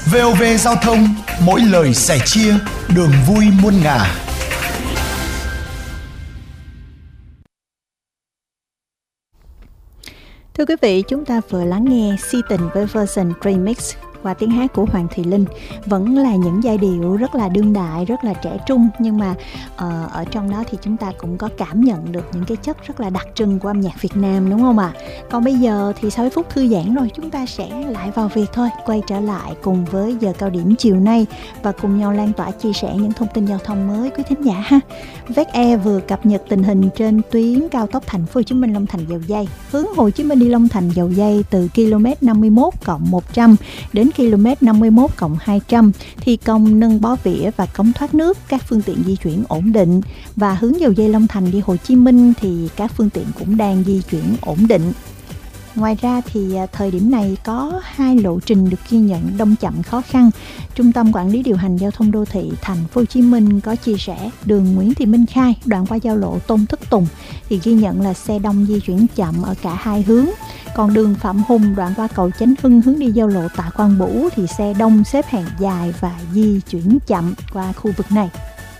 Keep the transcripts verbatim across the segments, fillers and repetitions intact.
vê o vê Giao thông, mỗi lời sẻ chia, đường vui muôn ngả. Thưa quý vị, chúng ta vừa lắng nghe Si Tình với version remix qua tiếng hát của Hoàng Thùy Linh. Vẫn là những giai điệu rất là đương đại, rất là trẻ trung, nhưng mà uh, ở trong đó thì chúng ta cũng có cảm nhận được những cái chất rất là đặc trưng của âm nhạc Việt Nam, đúng không ạ? À? Còn bây giờ thì sau phút thư giãn rồi, chúng ta sẽ lại vào việc thôi, quay trở lại cùng với giờ cao điểm chiều nay và cùng nhau lan tỏa chia sẻ những thông tin giao thông mới quý thính giả ha. vê kép e vừa cập nhật tình hình trên tuyến cao tốc Thành phố Hồ Chí Minh Long Thành Dầu Giây, hướng Hồ Chí Minh đi Long Thành Dầu Giây từ km năm mươi mốt cộng một trăm đến km năm mươi mốt cộng hai trăm, thi công nâng bó vỉa và cống thoát nước, các phương tiện di chuyển ổn định. Và hướng Dầu Giây Long Thành đi Hồ Chí Minh thì các phương tiện cũng đang di chuyển ổn định. Ngoài ra thì thời điểm này có hai lộ trình được ghi nhận đông chậm khó khăn. Trung tâm Quản lý điều hành giao thông đô thị Thành phố Hồ Chí Minh có chia sẻ đường Nguyễn Thị Minh Khai đoạn qua giao lộ Tôn Thức Tùng thì ghi nhận là xe đông di chuyển chậm ở cả hai hướng. Còn đường Phạm Hùng đoạn qua cầu Chánh Hưng hướng đi giao lộ Tạ Quang Bửu thì xe đông xếp hàng dài và di chuyển chậm qua khu vực này.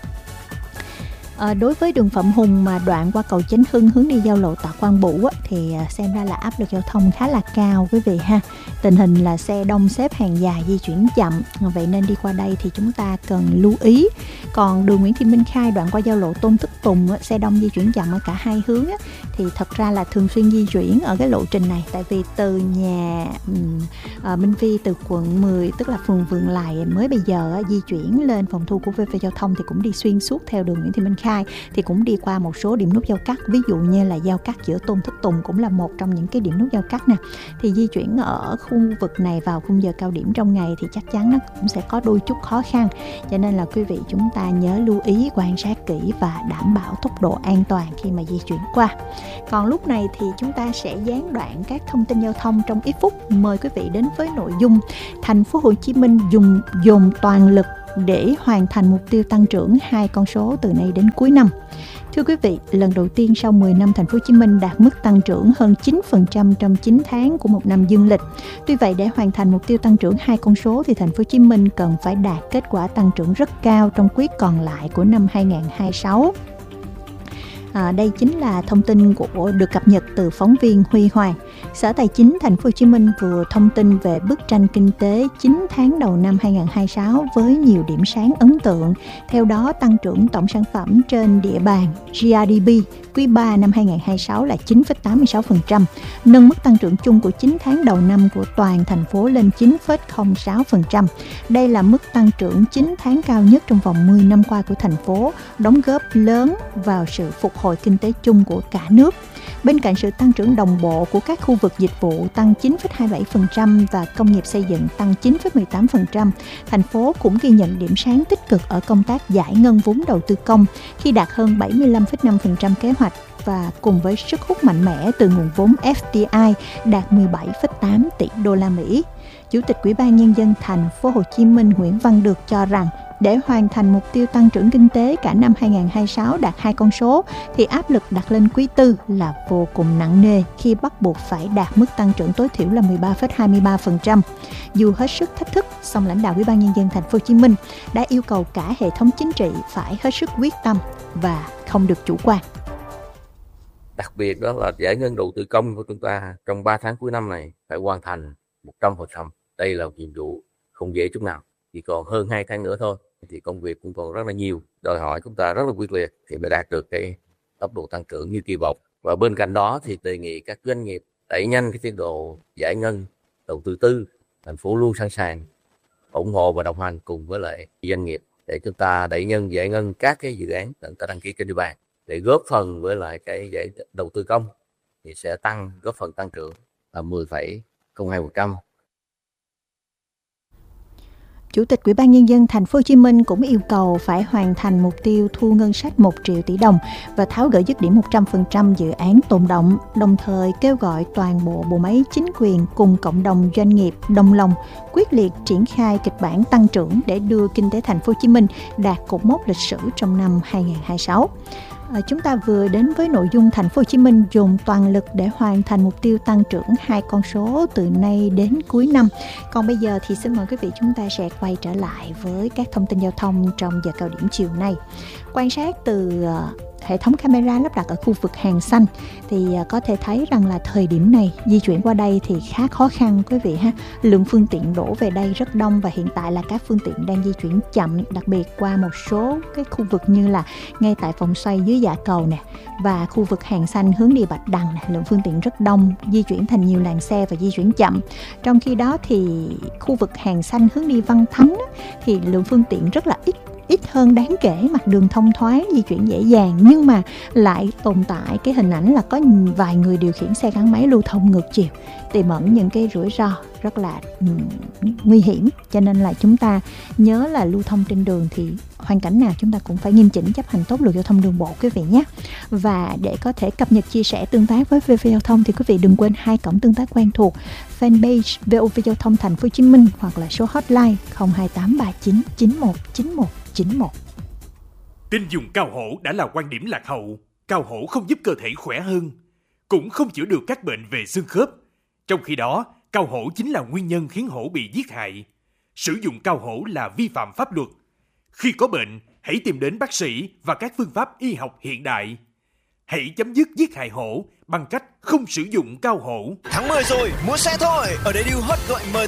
À, đối với đường Phạm Hùng mà đoạn qua cầu Chánh Hưng hướng đi giao lộ Tạ Quang Bửu á, thì xem ra là áp lực giao thông khá là cao quý vị ha. Tình hình là xe đông xếp hàng dài di chuyển chậm, vậy nên đi qua đây thì chúng ta cần lưu ý. Còn đường Nguyễn Thị Minh Khai đoạn qua giao lộ Tôn Thức Tùng á, xe đông di chuyển chậm ở cả hai hướng á, thì thật ra là thường xuyên di chuyển ở cái lộ trình này, tại vì từ nhà uh, Minh Phi từ quận mười tức là phường Vượng Lài mới bây giờ á, di chuyển lên phòng thu của vê vê Giao thông thì cũng đi xuyên suốt theo đường Nguyễn Thị Minh Khai, thì cũng đi qua một số điểm nút giao cắt, ví dụ như là giao cắt giữa Tôn Thức Tùng cũng là một trong những cái điểm nút giao cắt nè. Thì di chuyển ở khu vực này vào khung giờ cao điểm trong ngày thì chắc chắn nó cũng sẽ có đôi chút khó khăn, cho nên là quý vị chúng ta nhớ lưu ý, quan sát kỹ và đảm bảo tốc độ an toàn khi mà di chuyển qua. Còn lúc này thì chúng ta sẽ gián đoạn các thông tin giao thông trong ít phút. Mời quý vị đến với nội dung Thành phố Hồ Chí Minh dùng dồn toàn lực để hoàn thành mục tiêu tăng trưởng hai con số từ nay đến cuối năm. Thưa quý vị, lần đầu tiên sau mười năm Thành phố Hồ Chí Minh đạt mức tăng trưởng hơn chín phần trăm trong chín tháng của một năm dương lịch. Tuy vậy, để hoàn thành mục tiêu tăng trưởng hai con số thì Thành phố Hồ Chí Minh cần phải đạt kết quả tăng trưởng rất cao trong quý còn lại của năm hai không hai sáu. À, đây chính là thông tin của được cập nhật từ phóng viên Huy Hoàng. Sở Tài chính Thành phố Hồ Chí Minh vừa thông tin về bức tranh kinh tế chín tháng đầu năm hai không hai sáu với nhiều điểm sáng ấn tượng. Theo đó, tăng trưởng tổng sản phẩm trên địa bàn giê đê pê quý ba năm hai không hai sáu là chín phẩy tám mươi sáu phần trăm, nâng mức tăng trưởng chung của chín tháng đầu năm của toàn thành phố lên chín phẩy không sáu phần trăm. Đây là mức tăng trưởng chín tháng cao nhất trong vòng mười năm qua của thành phố, đóng góp lớn vào sự phục hồi kinh tế chung của cả nước. Bên cạnh sự tăng trưởng đồng bộ của các khu vực dịch vụ tăng chín phẩy hai mươi bảy phần trăm và công nghiệp xây dựng tăng chín phẩy mười tám phần trăm, thành phố cũng ghi nhận điểm sáng tích cực ở công tác giải ngân vốn đầu tư công khi đạt hơn bảy mươi lăm phẩy năm phần trăm kế hoạch, và cùng với sức hút mạnh mẽ từ nguồn vốn ép đê i đạt mười bảy phẩy tám tỷ đô la Mỹ. Chủ tịch Ủy ban Nhân dân Thành phố Hồ Chí Minh Nguyễn Văn Được cho rằng để hoàn thành mục tiêu tăng trưởng kinh tế cả năm hai không hai sáu đạt hai con số thì áp lực đặt lên quý tư là vô cùng nặng nề khi bắt buộc phải đạt mức tăng trưởng tối thiểu là mười ba phẩy hai mươi ba phần trăm. Dù hết sức thách thức, song lãnh đạo Ủy ban Nhân dân Thành phố Hồ Chí Minh đã yêu cầu cả hệ thống chính trị phải hết sức quyết tâm và không được chủ quan. Đặc biệt đó là giải ngân đầu tư công của chúng ta trong ba tháng cuối năm này phải hoàn thành một trăm phần trăm. Đây là một nhiệm vụ không dễ chút nào. Chỉ còn hơn hai tháng nữa thôi thì công việc cũng còn rất là nhiều, đòi hỏi chúng ta rất là quyết liệt thì mới đạt được cái tốc độ tăng trưởng như kỳ vọng. Và bên cạnh đó thì đề nghị các doanh nghiệp đẩy nhanh cái tiến độ giải ngân đầu tư tư. Thành phố luôn sẵn sàng ủng hộ và đồng hành cùng với lại doanh nghiệp để chúng ta đẩy nhanh giải ngân các cái dự án chúng ta đăng ký trên địa bàn để góp phần với lại cái giải đầu tư công thì sẽ tăng góp phần tăng trưởng là mười phẩy không hai phần trăm. Chủ tịch Ủy ban Nhân dân Thành phố Hồ Chí Minh cũng yêu cầu phải hoàn thành mục tiêu thu ngân sách một triệu tỷ đồng và tháo gỡ dứt điểm một trăm phần trăm dự án tồn động, đồng thời kêu gọi toàn bộ bộ máy chính quyền cùng cộng đồng doanh nghiệp đồng lòng quyết liệt triển khai kịch bản tăng trưởng để đưa kinh tế Thành phố Hồ Chí Minh đạt cột mốc lịch sử trong năm hai không hai sáu. À, chúng ta vừa đến với nội dung thành phố Hồ Chí Minh dùng toàn lực để hoàn thành mục tiêu tăng trưởng hai con số từ nay đến cuối năm. Còn bây giờ thì xin mời quý vị chúng ta sẽ quay trở lại với các thông tin giao thông trong giờ cao điểm chiều nay. Quan sát từ uh, hệ thống camera lắp đặt ở khu vực Hàng Xanh thì có thể thấy rằng là thời điểm này di chuyển qua đây thì khá khó khăn quý vị ha. Lượng phương tiện đổ về đây rất đông và hiện tại là các phương tiện đang di chuyển chậm, đặc biệt qua một số cái khu vực như là ngay tại vòng xoay dưới dạ cầu nè và khu vực Hàng Xanh hướng đi Bạch Đằng nè, lượng phương tiện rất đông, di chuyển thành nhiều làn xe và di chuyển chậm. Trong khi đó thì khu vực Hàng Xanh hướng đi Văn Thánh thì lượng phương tiện rất là ít ít hơn đáng kể, mặt đường thông thoáng, di chuyển dễ dàng, nhưng mà lại tồn tại cái hình ảnh là có vài người điều khiển xe gắn máy lưu thông ngược chiều, tiềm ẩn những cái rủi ro rất là um, nguy hiểm. Cho nên là chúng ta nhớ là lưu thông trên đường thì hoàn cảnh nào chúng ta cũng phải nghiêm chỉnh chấp hành tốt luật giao thông đường bộ quý vị nhé. Và để có thể cập nhật, chia sẻ, tương tác với vê vê Giao thông thì quý vị đừng quên hai cổng tương tác quen thuộc: fanpage vê o vê Giao thông Thành phố Hồ Chí Minh hoặc là số hotline không hai tám ba chín chín một chín một chín một. Tin dùng cao hổ đã là quan điểm lạc hậu. Cao hổ không giúp cơ thể khỏe hơn, cũng không chữa được các bệnh về xương khớp. Trong khi đó, cao hổ chính là nguyên nhân khiến hổ bị giết hại. Sử dụng cao hổ là vi phạm pháp luật. Khi có bệnh, hãy tìm đến bác sĩ và các phương pháp y học hiện đại. Hãy chấm dứt giết hại hổ bằng cách không sử dụng cao hổ. Tháng mười rồi, mua xe thôi. Ở đây deal hot gọi mời